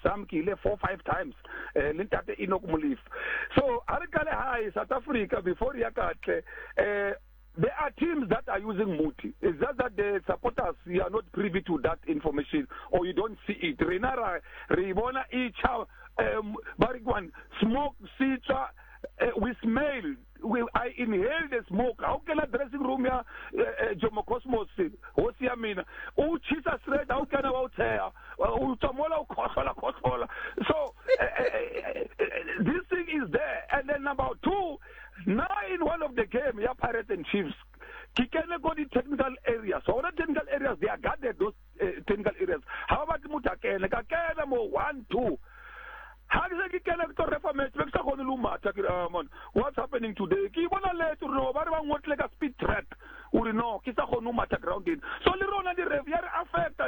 exam ki le 4-5 times lintate inokumulif. So arikale high South Africa before yakate there are teams that are using Muti. It's just that the supporters, you are not privy to that information or you don't see it. Renara, Rivona, Icha, Barigwan, smoke, Sitra, we smell. I inhale the smoke. How can a dressing room here, Jomo Cosmos, Osiamina, Chisa Thread, how can I out here? Utamola, Kosola. So, this thing is there. And then number 2, now in one of the games, Pirates and Chiefs, Kikene go to technical areas. So all the technical areas, they are guarded, those technical areas. How about Mutakene? Kakene mo 1-2. What's happening today? What like a speed trap? So the affect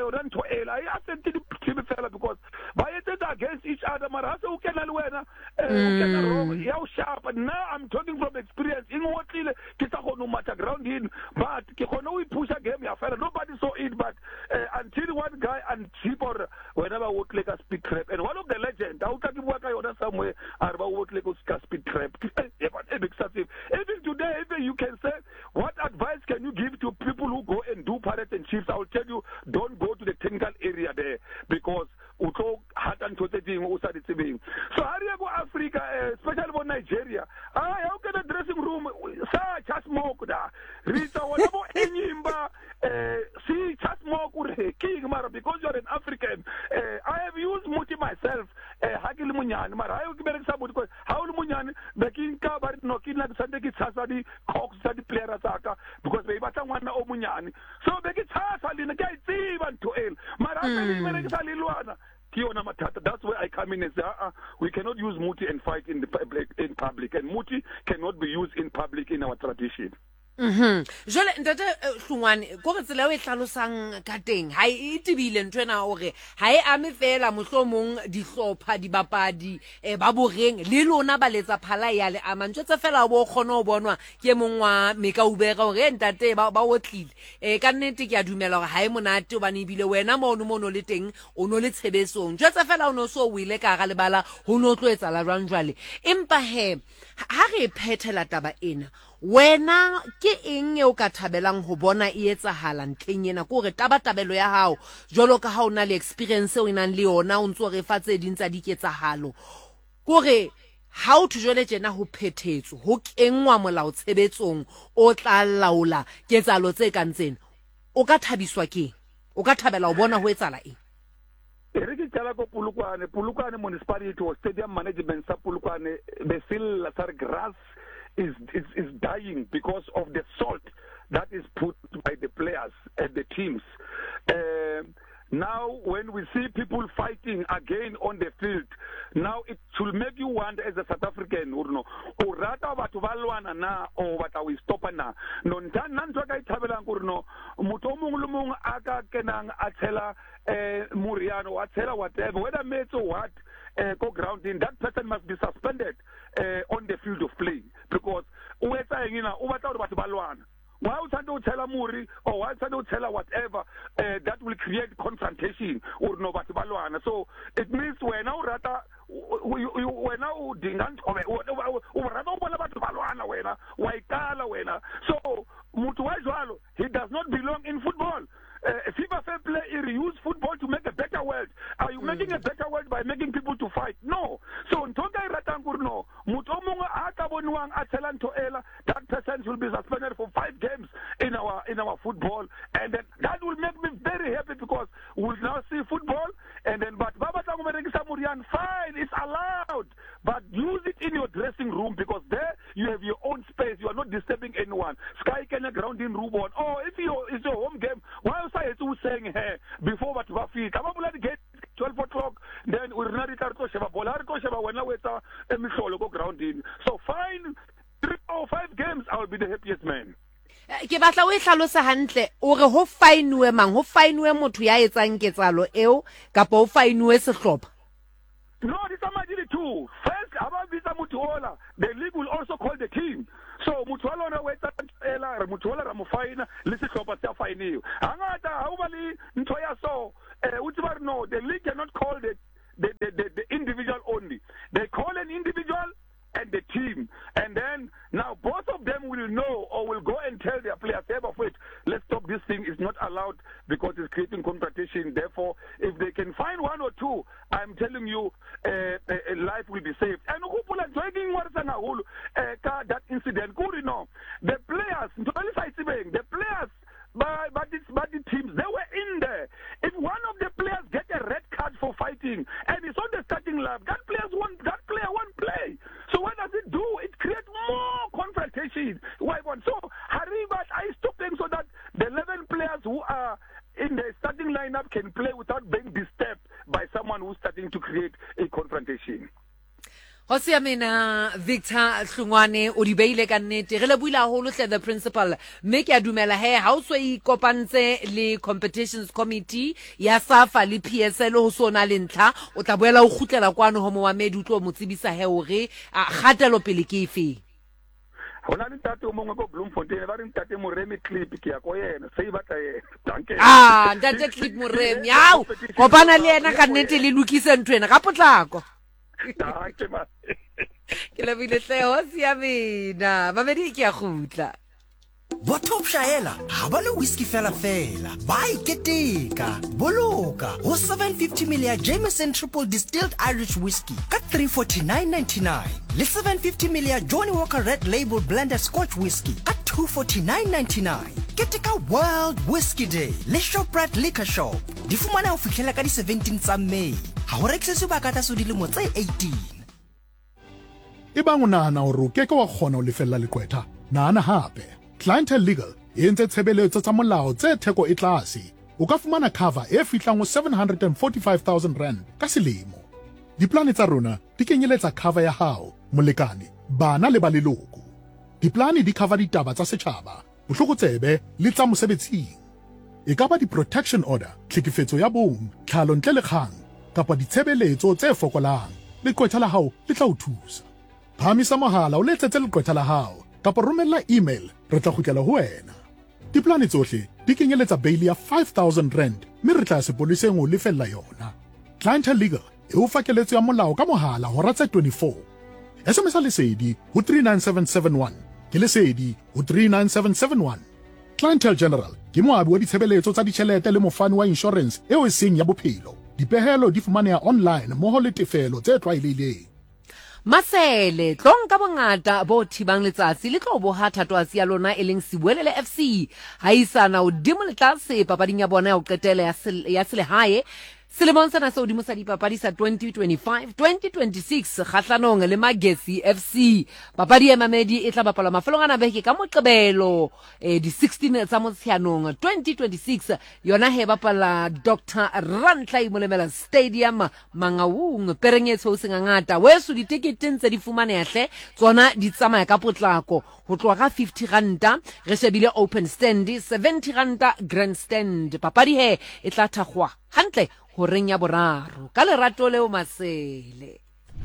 because by against each other, sharp. And now I'm talking from experience. In what ground in, but we push a game, nobody saw it, but until one guy and cheaper whenever work like a speed trap. And one of the legends, somewhere about what like a speed trap. Even today, even you can say, what advice can you give to people who go and do Pirates and Chiefs? I will tell you, don't go to the technical area there because so Africa, especially for Nigeria, how can a dressing room such a smoke da? Rita, whatever enyimba, see just smoke king mara because you're an African. I have used Muti myself. Hagil Munyan, Mara, I will give somebody because how Munyan, the king cabaret no king like Sandeki Sasadi, Cox, the player Saka, because they bata one Omunyan. So they get Sasali in the guy, even to El. Mara, Luana. That's where I come in and say, we cannot use Muti and fight in public, and Muti cannot be used in public in our tradition. Jole ntate Hlungwane go re tsela o e hlalosang ka teng ha e tibile ntwena hore ha e ame fela mohlomong dihlopha dibapadi ba boreng le lona ba letsa phala ya le ama ntse fela bo khona o bonwa ke mong wa Meka Ubega hore ntate ba otlile ka nnete ke a dumela hore ha e monate o bane bile wena mono le teng o no le tshebesong ntse fela o no so wile ka ga lebala ho no tlo etsa la jwale empa he ha re phethela taba ena wena ke eng o ka thabelang ho bona e etsahala ntleng ena ko re tabatabelo ya hao jolo ka ha o na le experience o nang le yona o ntse re fa tse ding tsa diketsahalo ko re ha o thujole tjena ho phethetso ho kengwa molao tshebetsong o tla laola ketsalo tse kantseng o ka thabiswa ke o ka thabela ho bona ho etsala eng Pulukwane municipality or stadium management sa Pulukwane Besil Lasar grass is dying because of the salt that is put by the players and the teams. Now, when we see people fighting again on the field, now it should make you wonder as a South African, or rather what valwana na or what we stop na. No nanto ka itabela ngurno mutomungulumung aga kenang atela Muriano atela whatever whether mates or what go ground in that person must be suspended on the field of play because uweta ngina ubata what valwana. Why would I tell a Muri or why would I tell a whatever that will create confrontation or no Batibaluana? So it means we're now rata we're now dingant so Mutuajalo, he does not belong in football. FIFA Fair Play, he use football to make a better world. Are you making a better world by making people to fight? No. So Ntonga Ratangurno, Mutomunga Atabonwang Atalanto Ela, that person will be suspended for 5 games in our football, and then that will make me very happy because we'll now see football, and then but Baba Samurian, fine, it's allowed, but use it in your dressing room because there you have your own space. You are not disturbing anyone. Sky can ground in Rubon. Oh, if it's your home game, why was I saying hey before what Wafi? Come on, get 12 o'clock. Then we're not when I wait go ground in. So fine, 3 or 5 games, I will be the happiest man. Ke batla o hlalosa hantle o re ho fainwe mang ho fainwe motho ya etsang ketsalo eo kapa ho fainwe sehlopha. No, this is too. First, Abavisa Mutuola, the league will also call the team. So Mutuola na weta ela Mutuola ramufaina lisi shopper faini. Angata haubali ntoya so no, the league cannot call the team. And then now both of them will know or will go and tell their players, hey, wait, let's stop this thing. It's not allowed because it's creating confrontation. Therefore, if they can find one or two, I'm telling you, life will be saved. And that incident, the players, the players, but the teams, they were in there. If one of the players get a red card for fighting and it's on the starting line, that player won't play. So what does it do? It creates more confrontation. So Haribat, I stop them so that the 11 players who are in the starting lineup can play without being disturbed by someone who's starting to create a confrontation. Hosiamena Victor Hlungwane o di beile ka nnete re le buila holo hle the principal mme ke a dumela he ha o so ikopantse le competitions committee ya SAFA le PSL ho sona le ntlha o tla boela o khutlela kwano ho mo wa medi utlo mo tsibisa he hore a gatelo pele ke efe hona le tate o mongwe go Bloemfontein ba re ntate Moremi clip ke ya ko yena se batla yena danke ntate clip Moremi yaw kopana le yena ka nnete le lokise ntwena ka potlako ke la bile tle Hosiamena mamedi ke a gutla Botop Shaela ha ba le whiskey fela ba iketeka boloka ho 750 ml Jameson triple distilled Irish whiskey ka 349.99 le 750 ml Johnny Walker red label blended Scotch whiskey ka 249.99 keteka World Whiskey Day le Shoprite Liquor Shop di fumana ho fihlela ka di 17 tsa May ha ho rekisetswe ba ka tsa dilemo tse 18 Ebang o nahana hore o keke wa kgona ho lefella leqwetha nahana hape Clientele Legal e entse tshebeletso tsa molao tse theko e tlase o ka fumana cover e fihlang ho 745,000 rand ka selemo diplane tsa rona di kenyeletsa cover ya hao molekane bana le ba leloko diplane di cover ditaba tsa setjhaba bohlokotsebe le tsa mosebetsing e ka ba di protection order tlhekefetso ya bong tlhalo ntle le kgang kapa ditshebeletso tse fokolang leqwetha la hao le tla o thusa phamisa mohala o letsetse leqwetha la hao kapa romella email re tla kgutlela ho wena diplane tsohle di kenyeletsa bail ya 5,000 rand mme re tla sepoliseng o lefella yona Clientele Legal e o fakeletso ya molao ka mohala hora tse 24 SMS lesedi ho 39771 ke lesedi ho 39771 Clientele General ke moabi wa ditshebeletso tsa ditjhelete le mofani wa insurance eo e seng ya bophelo dipehelo di fumaneha online moho le tefelo tse tlwaelehileng Masele tlong ka bongata bo thibang letsatsi le tlo bo ha thatwasi ya lona e leng Sibuelele FC ha isana o dimo le tlase papading ya bona ya o qetela ya selehae Selemong sana se odimo sa dipapadi sa 2025-2026 kgahlanong le Magesi FC papadi ya Mamedi e tla bapala mafelong ana beke ka Moqebelo di 16 tsa Motsheanong 2026 yona he bapala Dr. Rantlai Molemela Stadium Mangaung perengetso sengangata weso diteketeng tse di fumaneha hle tsona di tsamaya ka potlako ho tloa ka 50 ranta re shebile open stand 70 ranta grandstand papadi he e tla thagwa hantle ho renya boraro ka lerato leo Masele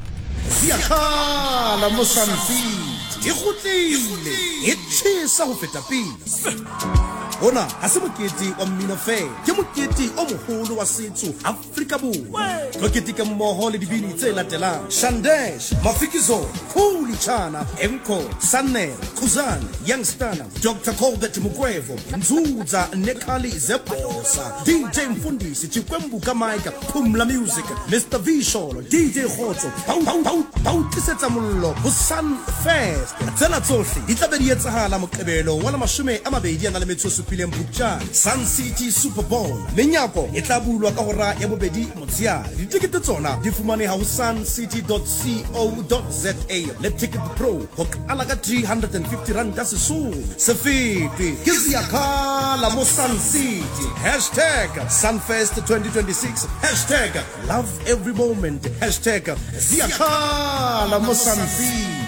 Siakhala Mosansi e kgutlile e tshisa ho feta pele Ona ha se mokete wa mmino fe ke mokete o moholo wa setso Afrika Borwa go ketika mmoho le dibini tse latelang Shandesh Mafikizo Khuli Chana Enko Sanel Khuzana Youngstana Dr. Colbert Mugwevo Nzuza Nekali Zebosa DJ Mfundisi Chikwembu Kamaika Pumla Music Mr. Visholo DJ Khotso Pau Tisetsa Mullo Busan Fest Tsena tsohle di tla be di etsahala Moqebelo wa 20 Sun City Super Bowl Menyako e tla bulwa ka hora ya bobedi motsheare ditikete tsona di fumaneha ho suncity.co.za le Ticket Pro ho qala ka 350 rand ka sesole sefete ke Siakhala mo Sun City #Sunfest 2026 #Love every moment #Siakhala mo Sun City